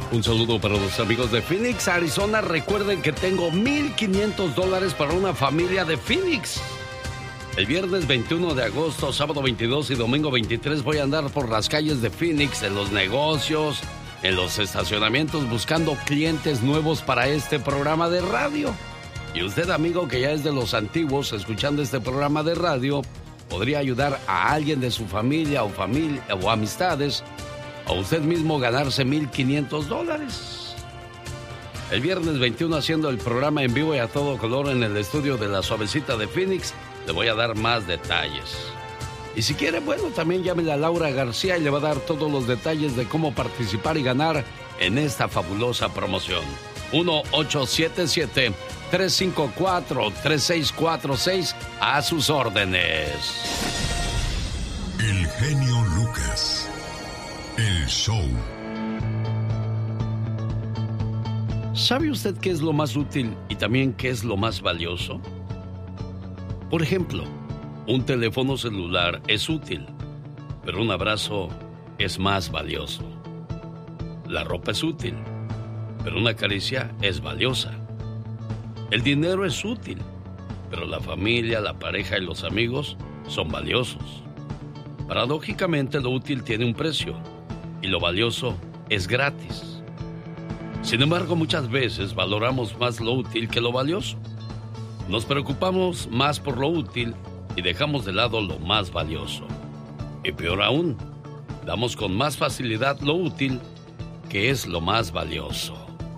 Un saludo para los amigos de Phoenix, Arizona. Recuerden que tengo $1,500 para una familia de Phoenix. El viernes 21 de agosto, sábado 22 y domingo 23 voy a andar por las calles de Phoenix, en los negocios, en los estacionamientos, buscando clientes nuevos para este programa de radio. Y usted, amigo, que ya es de los antiguos, escuchando este programa de radio, podría ayudar a alguien de su familia o amistades, o usted mismo ganarse $1,500. El viernes 21 haciendo el programa en vivo y a todo color en el estudio de La Suavecita de Phoenix, le voy a dar más detalles. Y si quiere, bueno, también llámele a Laura García y le va a dar todos los detalles de cómo participar y ganar en esta fabulosa promoción. 1-877-354-3646, a sus órdenes. El genio Lucas. El show. ¿Sabe usted qué es lo más útil y también qué es lo más valioso? Por ejemplo, un teléfono celular es útil, pero un abrazo es más valioso. La ropa es útil, pero una caricia es valiosa. El dinero es útil, pero la familia, la pareja y los amigos son valiosos. Paradójicamente, lo útil tiene un precio y lo valioso es gratis. Sin embargo, muchas veces valoramos más lo útil que lo valioso. Nos preocupamos más por lo útil y dejamos de lado lo más valioso. Y peor aún, damos con más facilidad lo útil, que es lo más valioso.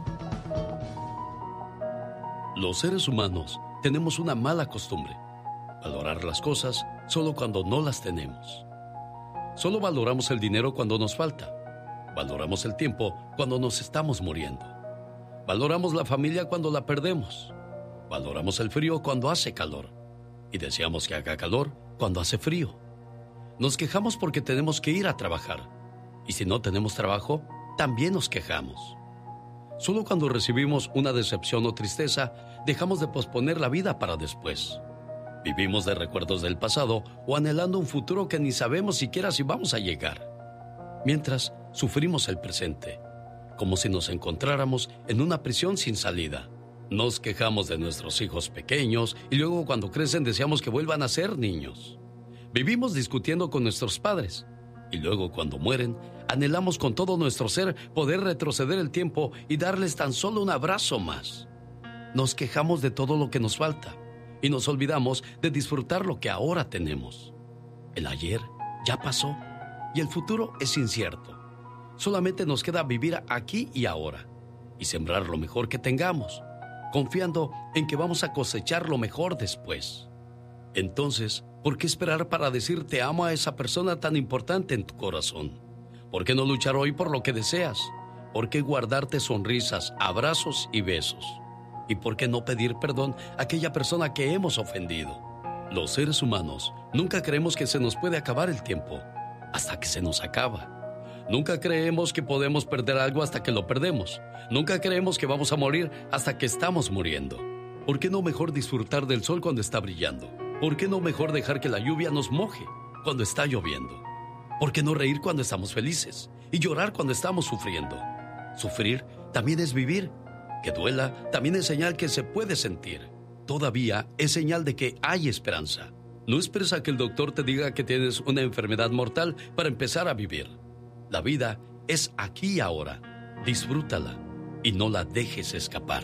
Los seres humanos tenemos una mala costumbre: valorar las cosas solo cuando no las tenemos. Solo valoramos el dinero cuando nos falta. Valoramos el tiempo cuando nos estamos muriendo. Valoramos la familia cuando la perdemos. Valoramos el frío cuando hace calor. Y deseamos que haga calor cuando hace frío. Nos quejamos porque tenemos que ir a trabajar. Y si no tenemos trabajo, también nos quejamos. Solo cuando recibimos una decepción o tristeza, dejamos de posponer la vida para después. Vivimos de recuerdos del pasado o anhelando un futuro que ni sabemos siquiera si vamos a llegar. Mientras, sufrimos el presente, como si nos encontráramos en una prisión sin salida. Nos quejamos de nuestros hijos pequeños y luego cuando crecen deseamos que vuelvan a ser niños. Vivimos discutiendo con nuestros padres y luego cuando mueren anhelamos con todo nuestro ser poder retroceder el tiempo y darles tan solo un abrazo más. Nos quejamos de todo lo que nos falta y nos olvidamos de disfrutar lo que ahora tenemos. El ayer ya pasó y el futuro es incierto. Solamente nos queda vivir aquí y ahora y sembrar lo mejor que tengamos, confiando en que vamos a cosechar lo mejor después. Entonces, ¿por qué esperar para decir te amo a esa persona tan importante en tu corazón? ¿Por qué no luchar hoy por lo que deseas? ¿Por qué guardarte sonrisas, abrazos y besos? ¿Y por qué no pedir perdón a aquella persona que hemos ofendido? Los seres humanos nunca creemos que se nos puede acabar el tiempo hasta que se nos acaba. Nunca creemos que podemos perder algo hasta que lo perdemos. Nunca creemos que vamos a morir hasta que estamos muriendo. ¿Por qué no mejor disfrutar del sol cuando está brillando? ¿Por qué no mejor dejar que la lluvia nos moje cuando está lloviendo? ¿Por qué no reír cuando estamos felices y llorar cuando estamos sufriendo? Sufrir también es vivir. Que duela también es señal que se puede sentir. Todavía es señal de que hay esperanza. No esperes a que el doctor te diga que tienes una enfermedad mortal para empezar a vivir. La vida es aquí y ahora. Disfrútala y no la dejes escapar.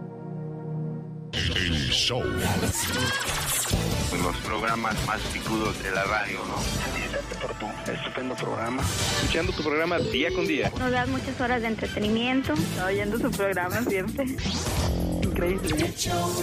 El show. Los programas más picudos de la radio, ¿no? Felicitarte por tu estupendo programa. Escuchando tu programa día con día. Nos das muchas horas de entretenimiento. Oyendo su programa siempre. Increíble.